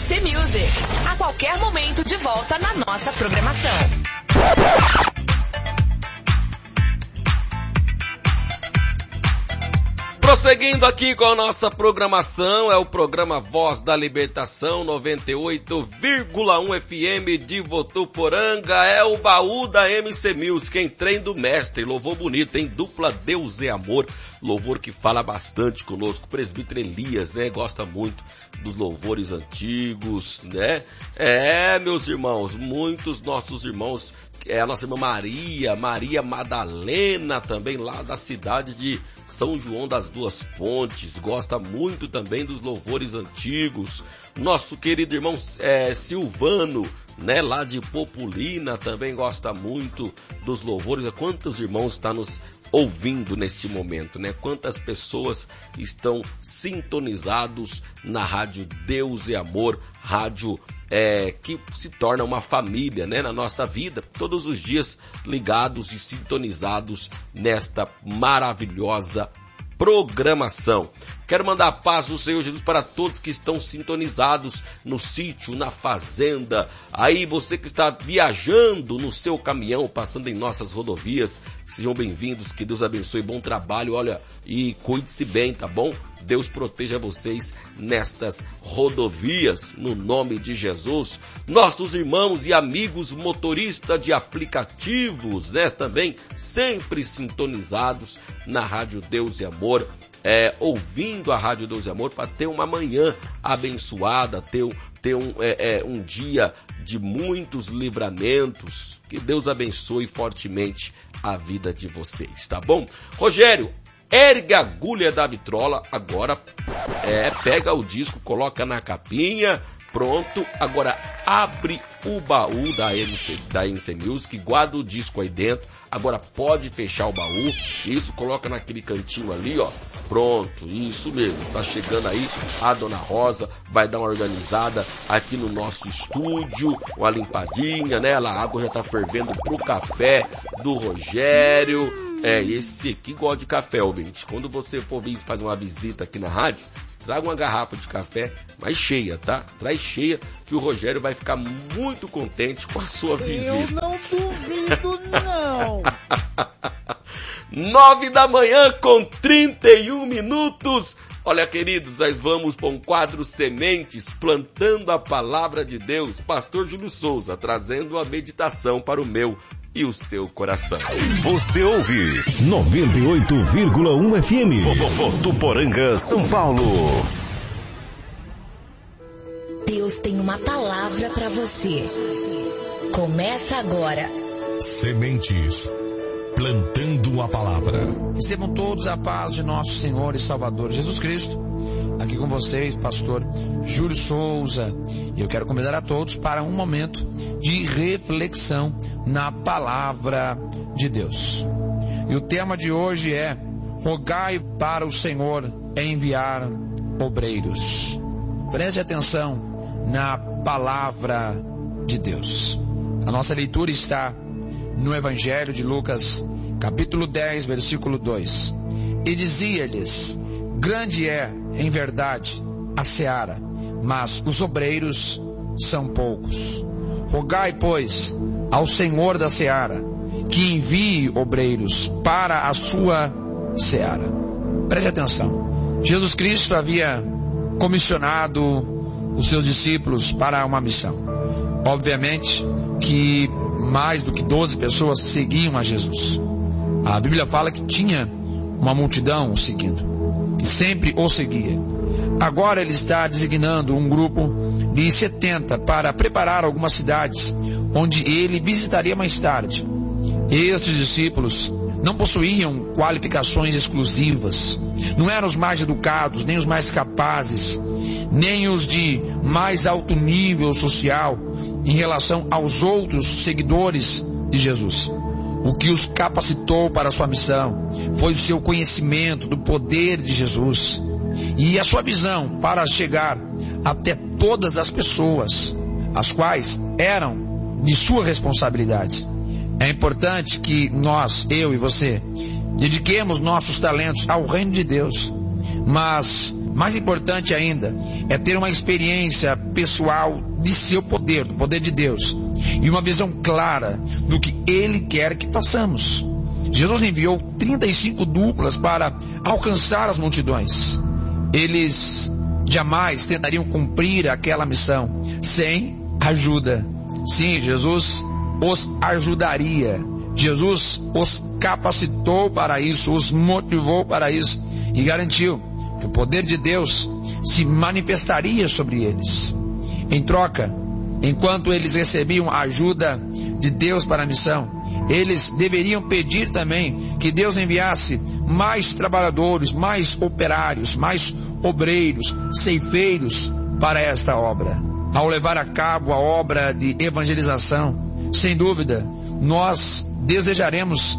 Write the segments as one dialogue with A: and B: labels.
A: MC Music. A qualquer momento de volta na nossa programação.
B: Prosseguindo aqui com a nossa programação, é o programa Voz da Libertação, 98,1 FM de Votuporanga, é o baú da MC Music, em trem do mestre, louvor bonito, em dupla Deus é Amor, louvor que fala bastante conosco, o presbítero Elias, né, gosta muito dos louvores antigos, né, meus irmãos, muitos nossos irmãos, a nossa irmã Maria Madalena, também lá da cidade de São João das Duas Pontes, gosta muito também dos louvores antigos. Nosso querido irmão Silvano, né, lá de Populina, também gosta muito dos louvores. Quantos irmãos estão nos ouvindo neste momento, né? Quantas pessoas estão sintonizados na rádio Deus e Amor, rádio que se torna uma família, né, na nossa vida, todos os dias ligados e sintonizados nesta maravilhosa programação. Quero mandar a paz do Senhor Jesus para todos que estão sintonizados no sítio, na fazenda. Aí você que está viajando no seu caminhão, passando em nossas rodovias, sejam bem-vindos, que Deus abençoe, bom trabalho, olha, e cuide-se bem, tá bom? Deus proteja vocês nestas rodovias, no nome de Jesus. Nossos irmãos e amigos motoristas de aplicativos, né, também sempre sintonizados na Rádio Deus e Amor, ouvindo a Rádio Deus e Amor para ter uma manhã abençoada, ter um dia de muitos livramentos. Que Deus abençoe fortemente a vida de vocês, tá bom? Rogério, ergue a agulha da vitrola agora, pega o disco, coloca na capinha, pronto, agora abre o baú da MC Music, guarda o disco aí dentro, agora pode fechar o baú, isso, coloca naquele cantinho ali, ó, pronto, isso mesmo, tá chegando aí a Dona Rosa, vai dar uma organizada aqui no nosso estúdio, uma limpadinha, né, a água já tá fervendo pro café do Rogério. Esse aqui gosta de café, ouvinte. Quando você for vir fazer uma visita aqui na rádio, traga uma garrafa de café mais cheia, tá? Traz cheia, que o Rogério vai ficar muito contente com a sua visita.
C: Eu não duvido, não.
B: 9 da manhã com 31 minutos. Olha, queridos, nós vamos para um quadro Sementes, plantando a palavra de Deus. Pastor Júlio Souza, trazendo a meditação para o meu e o seu coração.
D: Você ouve 98,1 FM. Votuporanga, São Paulo.
A: Deus tem uma palavra para você. Começa agora.
D: Sementes, plantando a palavra.
E: Recebam todos a paz de nosso Senhor e Salvador Jesus Cristo. Aqui com vocês, pastor Júlio Souza. E eu quero convidar a todos para um momento de reflexão na palavra de Deus. E o tema de hoje é: rogai para o Senhor enviar obreiros. Preste atenção na palavra de Deus. A nossa leitura está no Evangelho de Lucas, capítulo 10, versículo 2. E dizia-lhes: grande é, em verdade, a seara, mas os obreiros são poucos. Rogai, pois, ao Senhor da seara, que envie obreiros para a sua seara. Preste atenção. Jesus Cristo havia comissionado os seus discípulos para uma missão. Obviamente que mais do que 12 pessoas seguiam a Jesus. A Bíblia fala que tinha uma multidão o seguindo, que sempre o seguia. Agora ele está designando um grupo de 70 para preparar algumas cidades onde ele visitaria mais tarde. Estes discípulos não possuíam qualificações exclusivas, não eram os mais educados, nem os mais capazes, nem os de mais alto nível social em relação aos outros seguidores de Jesus. O que os capacitou para a sua missão foi o seu conhecimento do poder de Jesus e a sua visão para chegar até todas as pessoas, as quais eram de sua responsabilidade. É importante que nós, eu e você, dediquemos nossos talentos ao reino de Deus, Mas, mais importante ainda, é ter uma experiência pessoal de seu poder, do poder de Deus, e uma visão clara do que Ele quer que façamos. Jesus enviou 35 duplas para alcançar as multidões. Eles jamais tentariam cumprir aquela missão sem ajuda. Sim, Jesus os ajudaria. Jesus os capacitou para isso, os motivou para isso e garantiu que o poder de Deus se manifestaria sobre eles. Em troca, enquanto eles recebiam a ajuda de Deus para a missão, eles deveriam pedir também que Deus enviasse mais trabalhadores, mais operários, mais obreiros, ceifeiros para esta obra. Ao levar a cabo a obra de evangelização, sem dúvida, nós desejaremos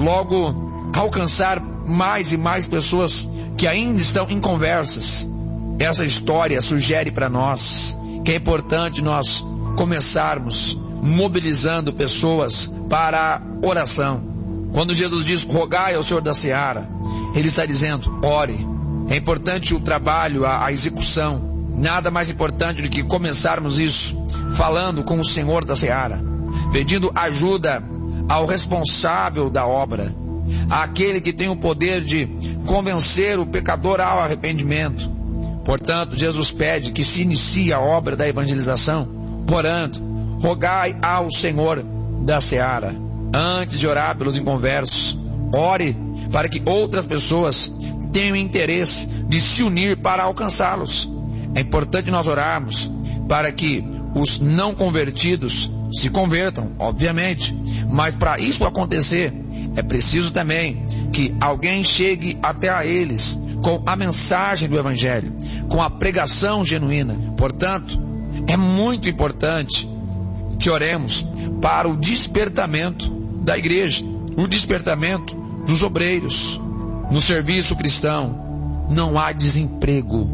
E: logo alcançar mais e mais pessoas que ainda estão em conversas. Essa história sugere para nós que é importante nós começarmos mobilizando pessoas para a oração. Quando Jesus diz, rogai ao Senhor da seara, Ele está dizendo, ore. É importante o trabalho, a execução. Nada mais importante do que começarmos isso falando com o Senhor da seara, pedindo ajuda ao responsável da obra, àquele que tem o poder de convencer o pecador ao arrependimento. Portanto, Jesus pede que se inicie a obra da evangelização orando, rogai ao Senhor da seara. Antes de orar pelos inconversos, ore para que outras pessoas tenham interesse de se unir para alcançá-los. É importante nós orarmos para que os não convertidos se convertam, obviamente, mas para isso acontecer, é preciso também que alguém chegue até a eles com a mensagem do Evangelho, com a pregação genuína. Portanto, é muito importante que oremos para o despertamento da igreja, o despertamento dos obreiros. No serviço cristão não há desemprego.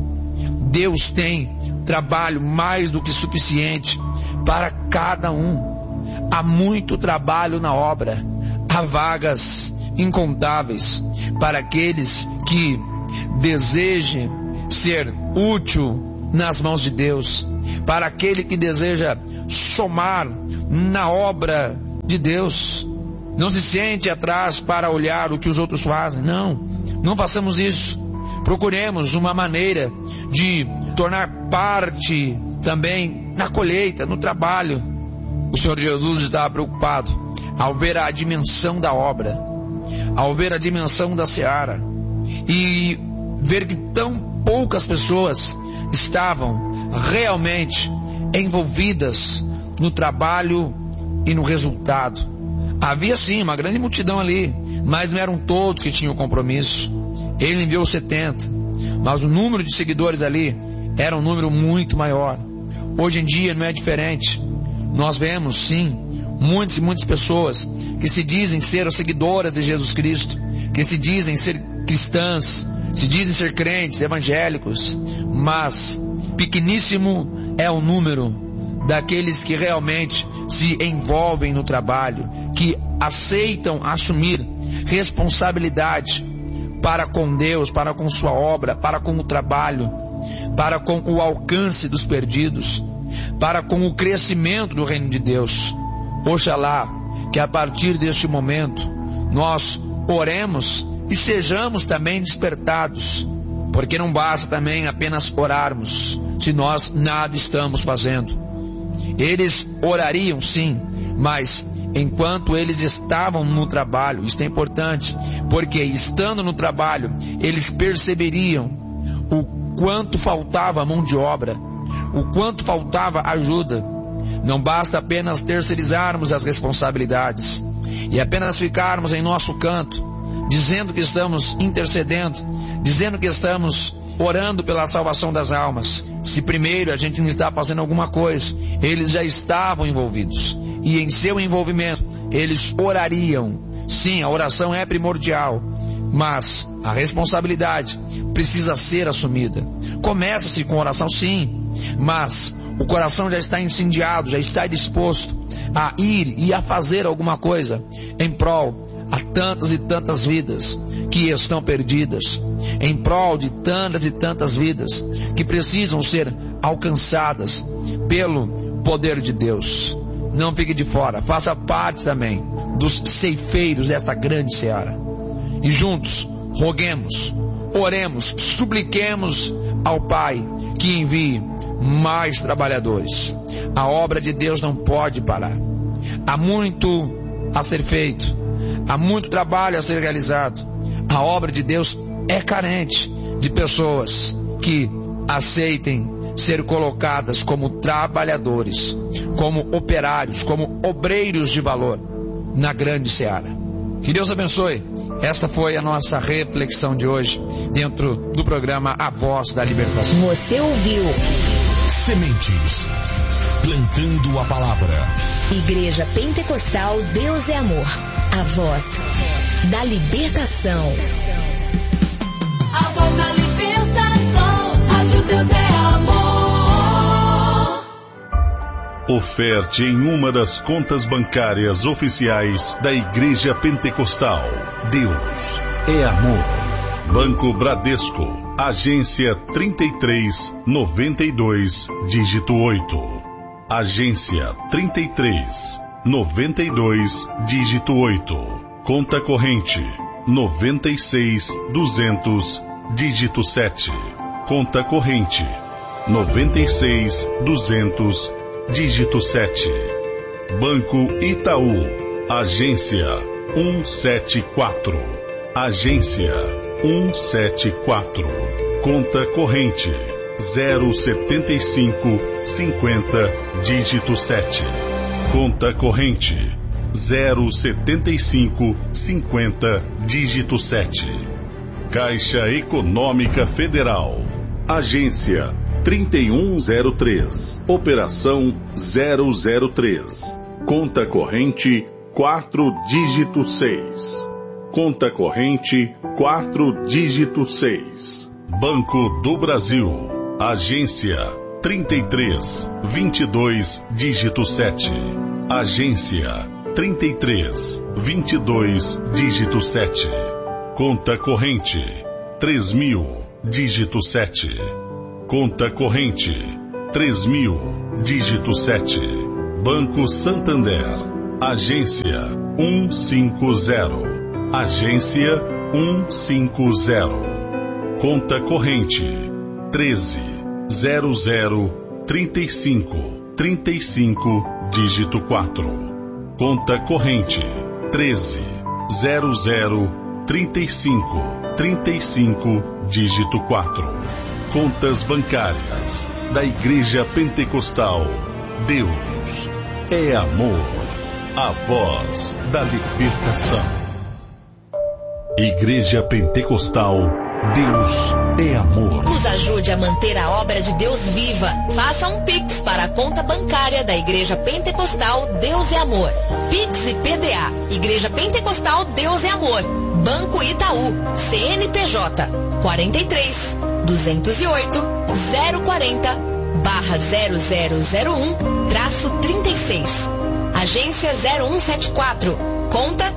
E: Deus tem trabalho mais do que suficiente para cada um. Há muito trabalho na obra. Há vagas incontáveis para aqueles que desejem ser útil nas mãos de Deus, para aquele que deseja somar na obra de Deus. Não se sente atrás para olhar o que os outros fazem. Não façamos isso. Procuremos uma maneira de tornar parte também na colheita, no trabalho. O Senhor Jesus estava preocupado ao ver a dimensão da obra, ao ver a dimensão da seara e ver que tão poucas pessoas estavam realmente envolvidas no trabalho e no resultado. Havia sim uma grande multidão ali, mas não eram todos que tinham compromisso. Ele enviou 70, mas o número de seguidores ali era um número muito maior. Hoje em dia não é diferente. Nós vemos sim muitas e muitas pessoas que se dizem ser as seguidoras de Jesus Cristo, que se dizem ser cristãs, se dizem ser crentes, evangélicos, mas pequeníssimo é o número daqueles que realmente se envolvem no trabalho, que aceitam assumir responsabilidade para com Deus, para com sua obra, para com o trabalho, para com o alcance dos perdidos, para com o crescimento do reino de Deus. Oxalá que a partir deste momento nós oremos e sejamos também despertados, porque não basta também apenas orarmos se nós nada estamos fazendo. Eles orariam sim, mas enquanto eles estavam no trabalho, isso é importante, porque estando no trabalho, eles perceberiam o quanto faltava mão de obra, o quanto faltava ajuda. Não basta apenas terceirizarmos as responsabilidades e apenas ficarmos em nosso canto, dizendo que estamos intercedendo, dizendo que estamos orando pela salvação das almas. Se primeiro a gente não está fazendo alguma coisa, eles já estavam envolvidos. E em seu envolvimento, eles orariam. Sim, a oração é primordial, mas a responsabilidade precisa ser assumida. Começa-se com oração sim, mas o coração já está incendiado, já está disposto a ir e a fazer alguma coisa em prol a tantas e tantas vidas que estão perdidas, em prol de tantas e tantas vidas que precisam ser alcançadas pelo poder de Deus. Não fique de fora, faça parte também dos ceifeiros desta grande seara. E juntos, roguemos, oremos, supliquemos ao Pai que envie mais trabalhadores. A obra de Deus não pode parar. Há muito a ser feito, há muito trabalho a ser realizado. A obra de Deus é carente de pessoas que aceitem ser colocadas como trabalhadores, como operários, como obreiros de valor na grande seara. Que Deus abençoe. Esta foi a nossa reflexão de hoje dentro do programa A Voz da Libertação.
A: Você ouviu
D: Sementes, plantando a palavra.
A: Igreja Pentecostal Deus é Amor, a voz da libertação.
F: A voz da libertação, Rádio Deus é Amor.
D: Oferte em uma das contas bancárias oficiais da Igreja Pentecostal. Deus é Amor. Banco Bradesco, agência 3392, dígito 8. Agência 3392, dígito 8. Conta corrente 96200, dígito 7. Conta corrente 96200, dígito 7. Banco Itaú, agência 174. Agência 174. Conta corrente 07550, dígito 7. Conta corrente 07550, dígito 7. Caixa Econômica Federal, agência 3103, operação 003. Conta corrente 4, dígito 6. Conta corrente 4, dígito 6. Banco do Brasil, agência 3322, dígito 7. Agência 3322, dígito 7. Conta corrente 3000, dígito 7. Conta corrente 3000, dígito 7. Banco Santander, agência 150. Agência 150. Conta corrente 13003535, dígito 4. Conta corrente 13003535, dígito 4. Contas bancárias da Igreja Pentecostal Deus é Amor, a voz da libertação. Igreja Pentecostal Deus é Amor.
A: Nos ajude a manter a obra de Deus viva. Faça um Pix para a conta bancária da Igreja Pentecostal Deus é Amor. Pix e PDA, Igreja Pentecostal Deus é Amor. Banco Itaú, CNPJ 43 208 040/0001-36. Agência 0174. Conta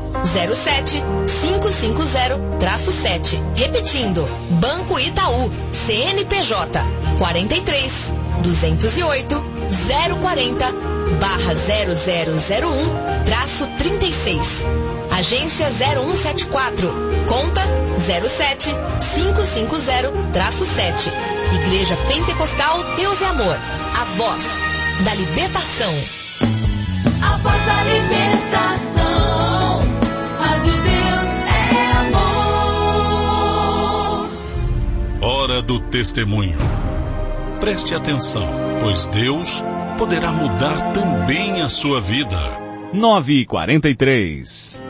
A: 07550-7. Repetindo, Banco Itaú, CNPJ 43 208 040/0001-36. Agência 0174. Conta 07550-7. Igreja Pentecostal Deus é Amor, a voz da libertação.
F: A voz da libertação, Rádio Deus é Amor.
D: Hora do testemunho. Preste atenção, pois Deus poderá mudar também a sua vida.
G: 9h43.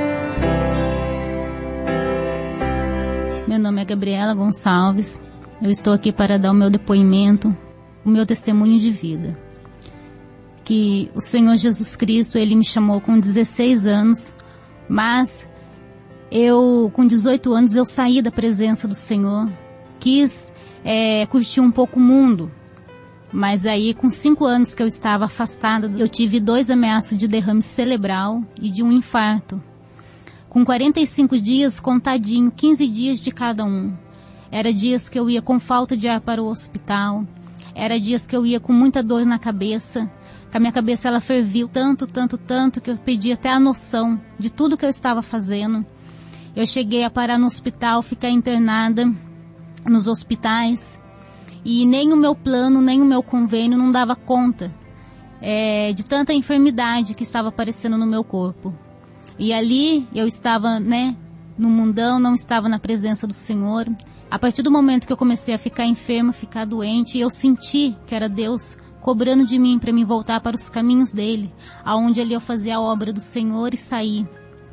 H: Meu nome é Gabriela Gonçalves. Eu estou aqui para dar o meu depoimento, o meu testemunho de vida. Que o Senhor Jesus Cristo, Ele me chamou com 16 anos, mas eu, com 18 anos, eu saí da presença do Senhor, quis curtir um pouco o mundo, mas aí com 5 anos que eu estava afastada, eu tive 2 ameaços de derrame cerebral e de um infarto. com 45 dias contadinho, 15 dias de cada um. Era dias que eu ia com falta de ar para o hospital, era dias que eu ia com muita dor na cabeça, que a minha cabeça ela ferviu tanto, que eu perdi até a noção de tudo que eu estava fazendo. Eu cheguei a parar no hospital, ficar internada nos hospitais, e nem o meu plano, nem o meu convênio não dava conta de tanta enfermidade que estava aparecendo no meu corpo. E ali eu estava, no mundão, não estava na presença do Senhor. A partir do momento que eu comecei a ficar enferma, ficar doente, eu senti que era Deus cobrando de mim para me voltar para os caminhos dele, aonde ali eu fazia a obra do Senhor e saí.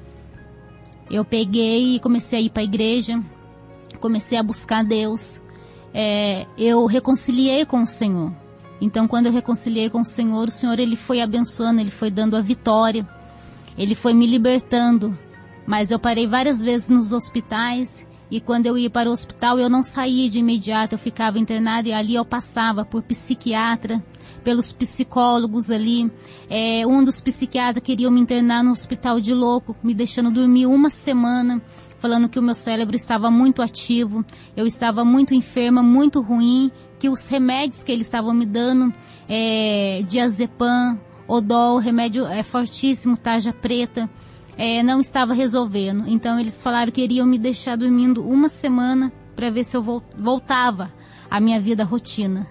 H: Eu peguei e comecei a ir para a igreja, comecei a buscar Deus. Eu reconciliei com o Senhor. Então, quando eu reconciliei com o Senhor ele foi abençoando, ele foi dando a vitória, ele foi me libertando. Mas eu parei várias vezes nos hospitais, e quando eu ia para o hospital eu não saía de imediato, eu ficava internada, e ali eu passava por psiquiatra, pelos psicólogos ali. Um dos psiquiatras queria me internar no hospital de louco, me deixando dormir uma semana, falando que o meu cérebro estava muito ativo, eu estava muito enferma, muito ruim, que os remédios que eles estavam me dando, diazepam, Odol, remédio fortíssimo, tarja preta, não estava resolvendo. Então eles falaram que iriam me deixar dormindo uma semana para ver se eu voltava à minha vida rotina.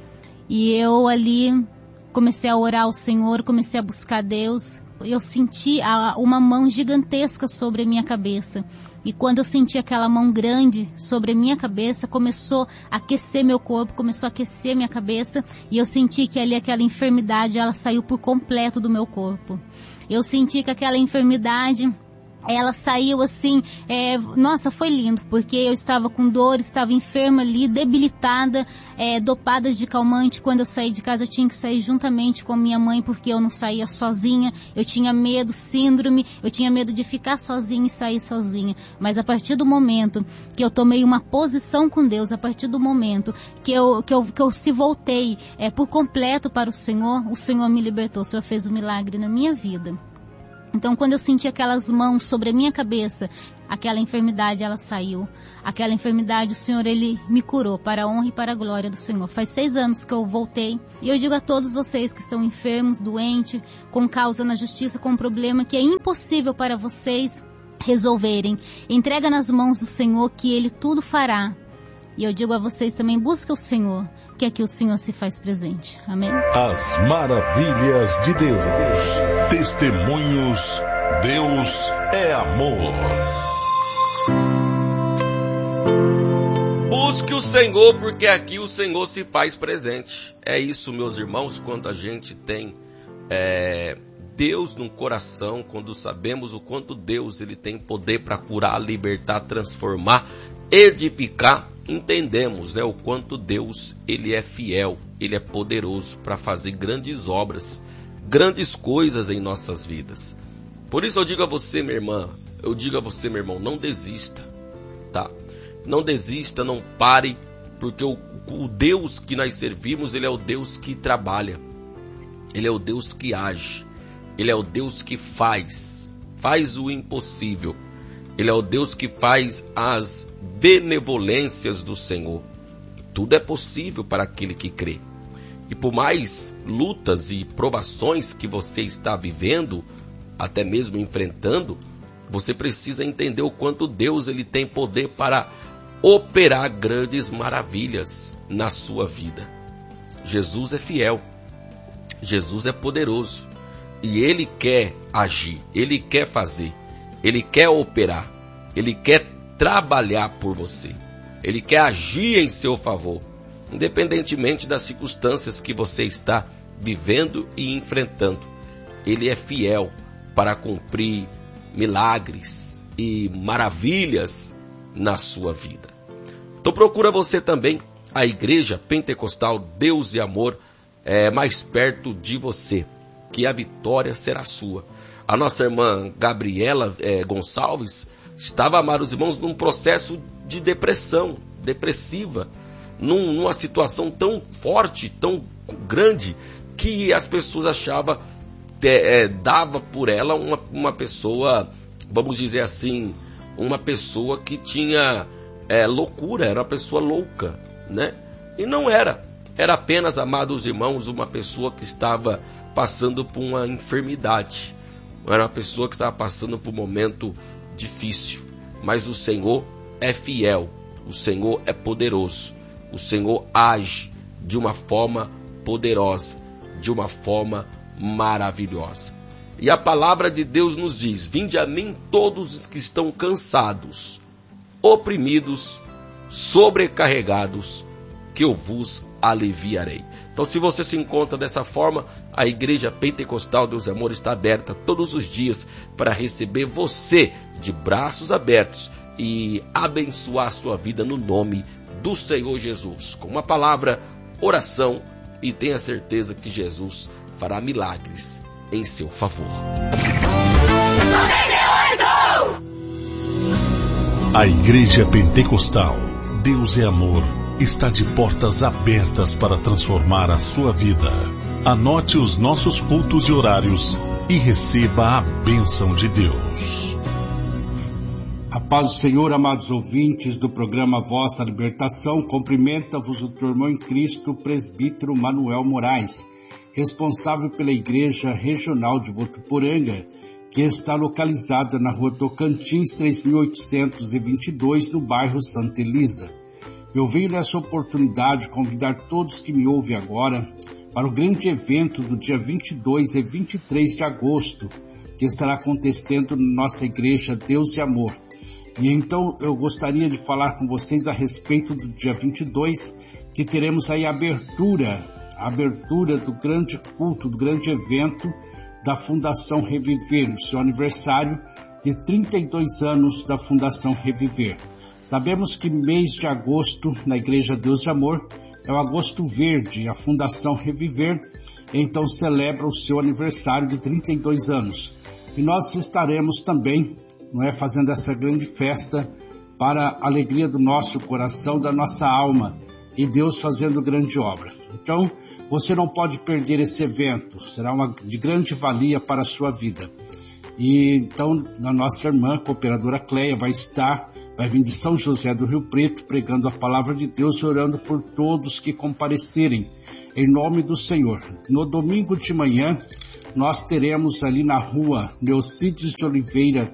H: E eu ali comecei a orar ao Senhor, comecei a buscar Deus. Eu senti uma mão gigantesca sobre a minha cabeça. E quando eu senti aquela mão grande sobre a minha cabeça, começou a aquecer meu corpo, começou a aquecer minha cabeça. E eu senti que ali aquela enfermidade, ela saiu por completo do meu corpo. Eu senti que aquela enfermidade, ela saiu assim, nossa, foi lindo, porque eu estava com dor, estava enferma ali, debilitada, dopada de calmante. Quando eu saí de casa, eu tinha que sair juntamente com a minha mãe, porque eu não saía sozinha, eu tinha medo, síndrome, eu tinha medo de ficar sozinha e sair sozinha. Mas a partir do momento que eu tomei uma posição com Deus, a partir do momento que eu se voltei por completo para o Senhor me libertou. O Senhor fez um milagre na minha vida. Então, quando eu senti aquelas mãos sobre a minha cabeça, aquela enfermidade, ela saiu. Aquela enfermidade, o Senhor, Ele me curou para a honra e para a glória do Senhor. Faz 6 anos que eu voltei. E eu digo a todos vocês que estão enfermos, doentes, com causa na justiça, com um problema que é impossível para vocês resolverem. Entrega nas mãos do Senhor que Ele tudo fará. E eu digo a vocês também, busque o Senhor, que aqui o Senhor se faz presente. Amém?
D: As maravilhas de Deus. Testemunhos. Deus é amor.
B: Busque o Senhor, porque aqui o Senhor se faz presente. É isso, meus irmãos, quando a gente tem Deus no coração, quando sabemos o quanto Deus ele tem poder para curar, libertar, transformar, edificar, entendemos, o quanto Deus ele é fiel, ele é poderoso para fazer grandes obras, grandes coisas em nossas vidas. Por isso eu digo a você, minha irmã, meu irmão, não desista, tá? Não desista, não pare, porque o Deus que nós servimos, ele é o Deus que trabalha, ele é o Deus que age, ele é o Deus que faz o impossível. Ele é o Deus que faz as benevolências do Senhor. Tudo é possível para aquele que crê. E por mais lutas e provações que você está vivendo, até mesmo enfrentando, você precisa entender o quanto Deus ele tem poder para operar grandes maravilhas na sua vida. Jesus é fiel. Jesus é poderoso. E Ele quer agir, Ele quer fazer. Ele quer operar, Ele quer trabalhar por você, Ele quer agir em seu favor, independentemente das circunstâncias que você está vivendo e enfrentando. Ele é fiel para cumprir milagres e maravilhas na sua vida. Então procura você também a Igreja Pentecostal Deus e Amor mais perto de você, que a vitória será sua. A nossa irmã Gabriela Gonçalves estava, amados irmãos, num processo de depressiva, numa situação tão forte, tão grande, que as pessoas achavam, dava por ela uma pessoa vamos dizer assim, uma pessoa que tinha loucura, era uma pessoa louca, né? E não era. Era apenas, amados irmãos, uma pessoa que estava passando por uma enfermidade. Era uma pessoa que estava passando por um momento difícil. Mas o Senhor é fiel, o Senhor é poderoso, o Senhor age de uma forma poderosa, de uma forma maravilhosa. E a palavra de Deus nos diz: vinde a mim todos os que estão cansados, oprimidos, sobrecarregados, que eu vos aliviarei. Então, se você se encontra dessa forma, a Igreja Pentecostal Deus e Amor está aberta todos os dias para receber você de braços abertos e abençoar a sua vida no nome do Senhor Jesus, com uma palavra, oração, e tenha certeza que Jesus fará milagres em seu favor.
D: A Igreja Pentecostal Deus é Amor está de portas abertas para transformar a sua vida. Anote os nossos cultos e horários e receba a bênção de Deus.
G: A paz do Senhor, amados ouvintes do programa Voz da Libertação, cumprimenta-vos o teu irmão em Cristo, presbítero Manuel Moraes, responsável pela Igreja Regional de Votuporanga, que está localizada na Rua Tocantins, 3822, no bairro Santa Elisa. Eu venho nessa oportunidade convidar todos que me ouvem agora para o grande evento do dia 22 e 23 de agosto, que estará acontecendo na nossa Igreja Deus e Amor. E então eu gostaria de falar com vocês a respeito do dia 22, que teremos aí a abertura do grande culto, do grande evento da Fundação Reviver, no seu aniversário de 32 anos da Fundação Reviver. Sabemos que mês de agosto, na Igreja Deus e Amor, é o agosto verde. A Fundação Reviver, então, celebra o seu aniversário de 32 anos. E nós estaremos também, fazendo essa grande festa para a alegria do nosso coração, da nossa alma, e Deus fazendo grande obra. Então, você não pode perder esse evento, será de grande valia para a sua vida. E então, a nossa irmã, cooperadora Cleia, vai vir de São José do Rio Preto, pregando a palavra de Deus, orando por todos que comparecerem, em nome do Senhor. No domingo de manhã, nós teremos ali na rua Neucides de Oliveira,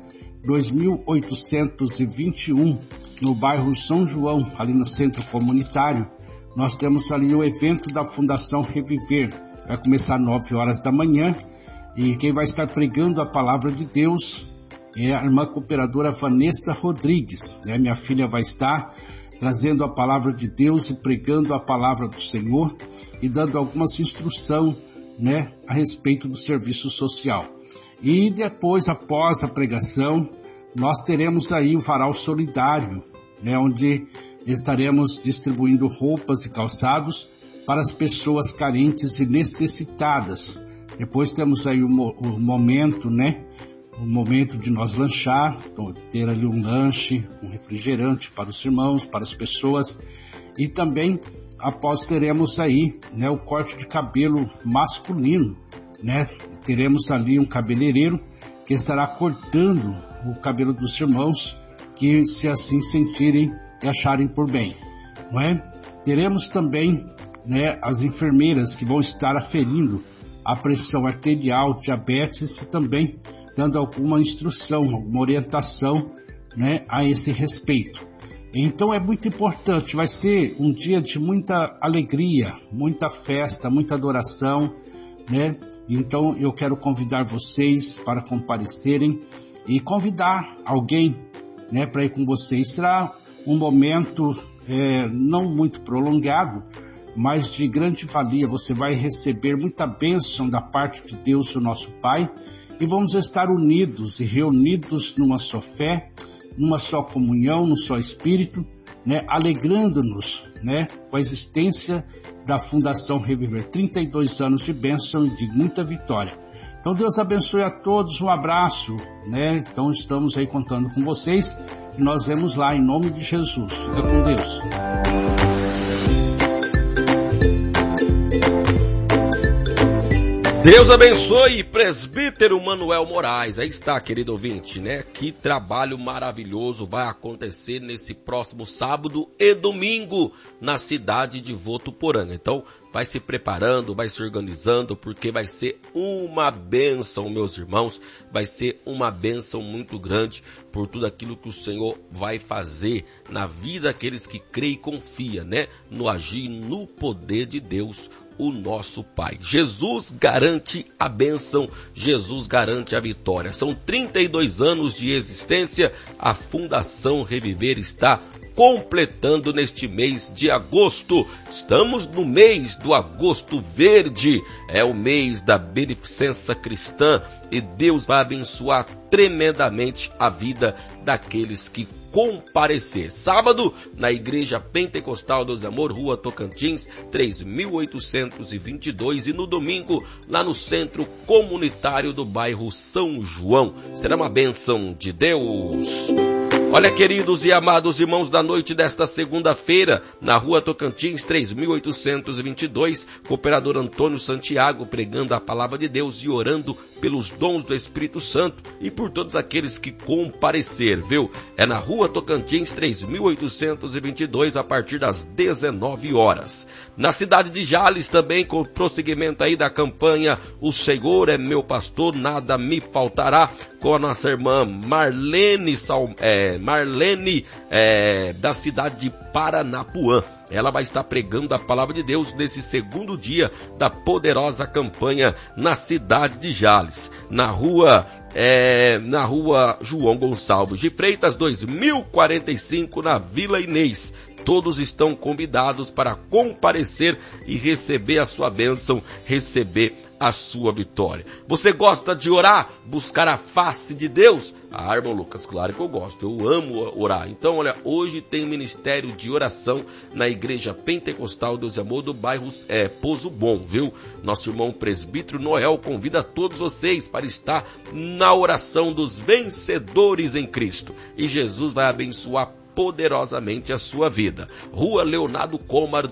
G: 2821, no bairro São João, ali no centro comunitário. Nós temos ali o evento da Fundação Reviver. Vai começar às 9 horas da manhã, e quem vai estar pregando a palavra de Deus é a irmã cooperadora Vanessa Rodrigues. Minha filha vai estar trazendo a palavra de Deus e pregando a palavra do Senhor e dando algumas instruções, a respeito do serviço social. E depois, após a pregação, nós teremos aí o varal solidário, onde estaremos distribuindo roupas e calçados para as pessoas carentes e necessitadas. Depois temos aí o momento, o momento de nós lanchar, ter ali um lanche, um refrigerante para os irmãos, para as pessoas. E também, após, teremos aí, o corte de cabelo masculino, Teremos ali um cabeleireiro que estará cortando o cabelo dos irmãos, que se assim sentirem e acharem por bem, Teremos também, as enfermeiras que vão estar aferindo a pressão arterial, diabetes, e também dando alguma instrução, alguma orientação, a esse respeito. Então é muito importante, vai ser um dia de muita alegria, muita festa, muita adoração, Então eu quero convidar vocês para comparecerem e convidar alguém, para ir com vocês. Será um momento não muito prolongado, mas de grande valia. Você vai receber muita bênção da parte de Deus, o nosso Pai, e vamos estar unidos e reunidos numa só fé, numa só comunhão, num só Espírito, alegrando-nos, com a existência da Fundação Reviver. 32 anos de bênção e de muita vitória. Então Deus abençoe a todos, um abraço, Então estamos aí contando com vocês e nós vemos lá em nome de Jesus. Fica com Deus.
B: Deus abençoe, presbítero Manuel Moraes. Aí está, querido ouvinte, né? Que trabalho maravilhoso vai acontecer nesse próximo sábado e domingo na cidade de Votuporanga. Então, vai se preparando, vai se organizando, porque vai ser uma bênção, meus irmãos. Vai ser uma bênção muito grande por tudo aquilo que o Senhor vai fazer na vida daqueles que creem e confiam, né? No agir, no poder de Deus, o nosso Pai. Jesus garante a bênção, Jesus garante a vitória. São 32 anos de existência, a Fundação Reviver está completando neste mês de agosto. Estamos no mês do agosto verde, é o mês da beneficência cristã e Deus vai abençoar tremendamente a vida daqueles que comparecer. Sábado, na Igreja Pentecostal Deus e Amor, Rua Tocantins, 3822, e no domingo, lá no Centro Comunitário do bairro São João. Será uma bênção de Deus. Olha, queridos e amados irmãos, da noite desta segunda-feira, na Rua Tocantins, 3822, Cooperador Antônio Santiago, pregando a palavra de Deus e orando pelos dons do Espírito Santo e por todos aqueles que comparecer, viu? É na Rua Tocantins, 3822, a partir das 19 horas. Na cidade de Jales também, com o prosseguimento aí da campanha O Senhor é meu pastor, nada me faltará, com a nossa irmã Marlene da cidade de Paranapuã. Ela vai estar pregando a palavra de Deus nesse segundo dia da poderosa campanha na cidade de Jales, na rua João Gonçalves de Freitas, 2045, na Vila Inês. Todos estão convidados para comparecer e receber a sua bênção, receber a sua vitória. Você gosta de orar, buscar a face de Deus? Ah, irmão Lucas, claro que eu gosto, eu amo orar. Então, olha, hoje tem ministério de oração na Igreja Pentecostal Deus e Amor do bairro Pozo Bom, viu? Nosso irmão presbítero Noel convida todos vocês para estar na oração dos vencedores em Cristo. E Jesus vai abençoar poderosamente a sua vida. Rua Leonardo Comar,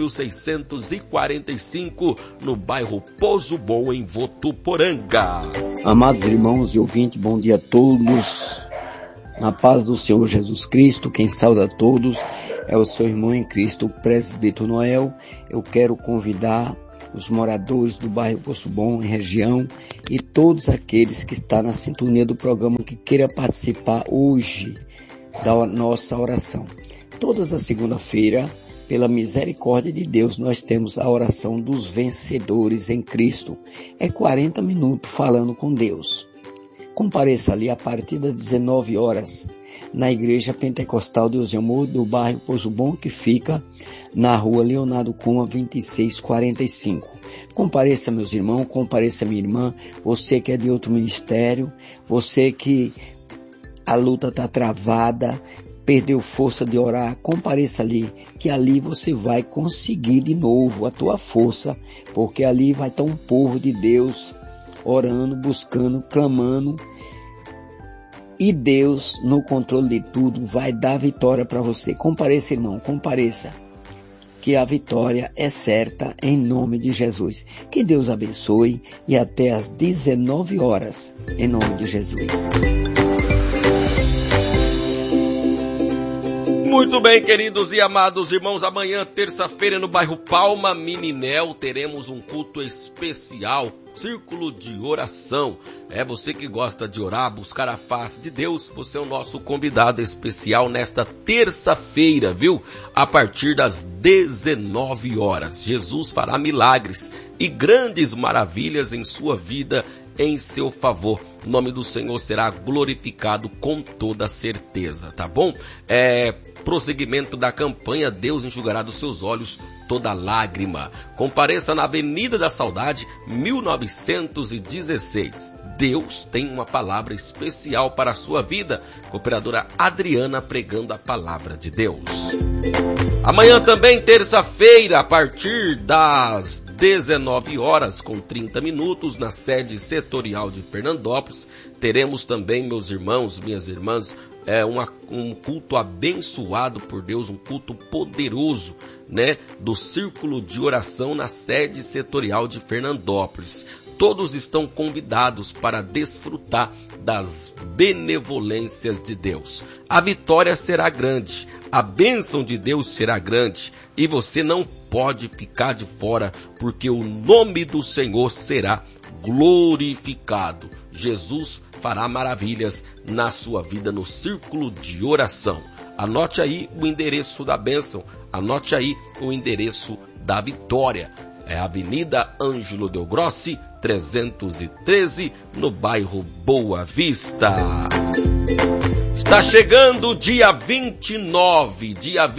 B: 2645, no bairro Pozo Bom, em Votuporanga.
I: Amados irmãos e ouvintes, bom dia a todos. Na paz do Senhor Jesus Cristo, quem sauda a todos é o seu irmão em Cristo, o presbítero Noel. Eu quero convidar os moradores do bairro Poço Bom, em região, e todos aqueles que estão na sintonia do programa que queiram participar hoje da nossa oração. Todas as segunda-feira, pela misericórdia de Deus, nós temos a oração dos vencedores em Cristo. É 40 minutos falando com Deus. Compareça ali a partir das 19 horas, na Igreja Pentecostal Deus e Amor do bairro Poço Bom, que fica na Rua Leonardo Coma, 2645. Compareça, meus irmãos, compareça, minha irmã, você que é de outro ministério, você que a luta está travada, perdeu força de orar, compareça ali, que ali você vai conseguir de novo a tua força, porque ali vai estar um povo de Deus orando, buscando, clamando, e Deus, no controle de tudo, vai dar vitória para você. Compareça, irmão, compareça, que a vitória é certa em nome de Jesus. Que Deus abençoe e até às 19 horas, em nome de Jesus.
B: Muito bem, queridos e amados irmãos, amanhã, terça-feira, no bairro Palma Mininel, teremos um culto especial, círculo de oração. É você que gosta de orar, buscar a face de Deus, você é o nosso convidado especial nesta terça-feira, viu? A partir das 19 horas. Jesus fará milagres e grandes maravilhas em sua vida, em seu favor. O nome do Senhor será glorificado com toda certeza, tá bom? Prosseguimento da campanha, Deus enxugará dos seus olhos toda lágrima. Compareça na Avenida da Saudade, 1916. Deus tem uma palavra especial para a sua vida. Cooperadora Adriana pregando a palavra de Deus. Amanhã também, terça-feira, a partir das 19 horas com 30 minutos, na sede setorial de Fernandópolis, teremos também, meus irmãos, minhas irmãs, um culto abençoado por Deus, um culto poderoso, né, do círculo de oração na sede setorial de Fernandópolis. Todos estão convidados para desfrutar das benevolências de Deus. A vitória será grande, a bênção de Deus será grande e você não pode ficar de fora, porque o nome do Senhor será glorificado. Jesus fará maravilhas na sua vida no círculo de oração. Anote aí o endereço da bênção, anote aí o endereço da vitória. É a Avenida Ângelo Del Grossi, 313, no bairro Boa Vista. Está chegando o dia 29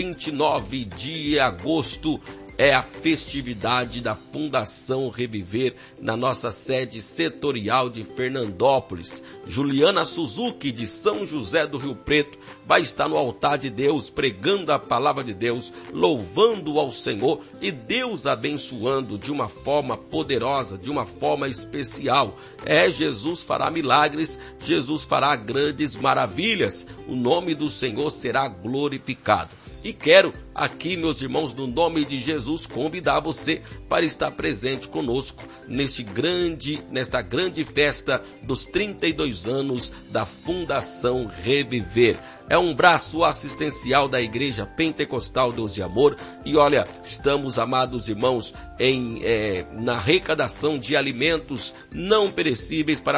B: de agosto, é a festividade da Fundação Reviver na nossa sede setorial de Fernandópolis. Juliana Suzuki, de São José do Rio Preto, vai estar no altar de Deus, pregando a palavra de Deus, louvando ao Senhor e Deus abençoando de uma forma poderosa, de uma forma especial. Jesus fará milagres, Jesus fará grandes maravilhas, o nome do Senhor será glorificado. E quero aqui, meus irmãos, no nome de Jesus, convidar você para estar presente conosco nesta grande festa dos 32 anos da Fundação Reviver. É um braço assistencial da Igreja Pentecostal Deus e Amor. E olha, estamos, amados irmãos, na arrecadação de alimentos não perecíveis para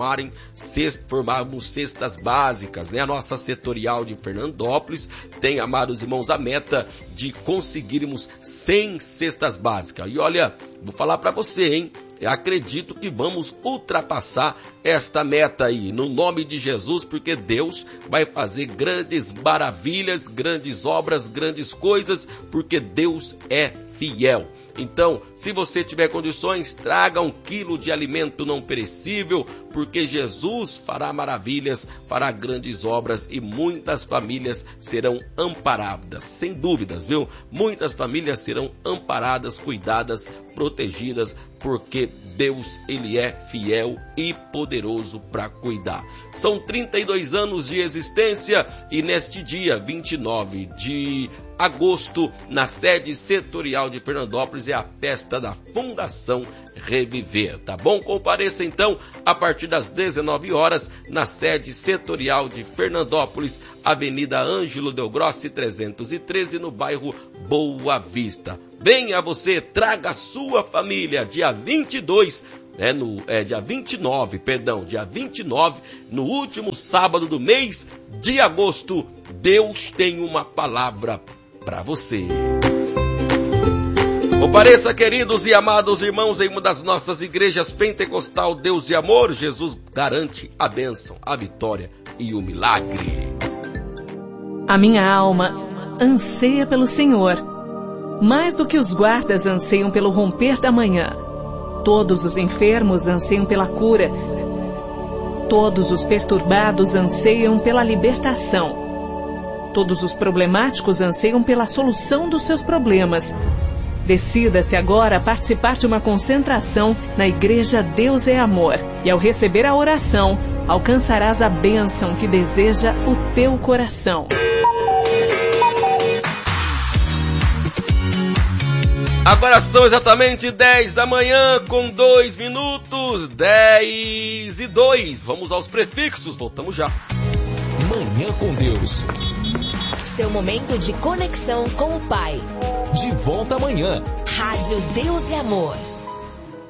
B: formarmos cestas básicas, né? A nossa setorial de Fernandópolis tem, amados irmãos, a meta de conseguirmos 100 cestas básicas. E olha, vou falar para você, hein? Eu acredito que vamos ultrapassar esta meta aí, no nome de Jesus, porque Deus vai fazer grandes maravilhas, grandes obras, grandes coisas, porque Deus é fiel. Então, se você tiver condições, traga 1 quilo de alimento não perecível, porque Jesus fará maravilhas, fará grandes obras e muitas famílias serão amparadas, sem dúvidas, viu? Muitas famílias serão amparadas, cuidadas, protegidas, porque Deus, Ele é fiel e poderoso para cuidar. São 32 anos de existência e neste dia 29 de agosto, na sede setorial de Fernandópolis, é a festa da Fundação Reviver, tá bom? Compareça então a partir das 19 horas na sede setorial de Fernandópolis, Avenida Ângelo Del Grossi, 313, no bairro Boa Vista. Venha você, traga a sua família, dia 29, no último sábado do mês de agosto, Deus tem uma palavra para você. Compareça, queridos e amados irmãos, em uma das nossas igrejas pentecostal Deus e Amor. Jesus garante a bênção, a vitória e o milagre.
J: A minha alma anseia pelo Senhor, mais do que os guardas anseiam pelo romper da manhã. Todos os enfermos anseiam pela cura. Todos os perturbados anseiam pela libertação. Todos os problemáticos anseiam pela solução dos seus problemas. Decida-se agora a participar de uma concentração na Igreja Deus é Amor. E ao receber a oração, alcançarás a bênção que deseja o teu coração.
B: Agora são exatamente 10 da manhã com 2 minutos, 10:02. Vamos aos prefixos, voltamos já.
K: Manhã com Deus.
A: Seu momento de conexão com o Pai.
K: De volta amanhã.
A: Rádio Deus e Amor.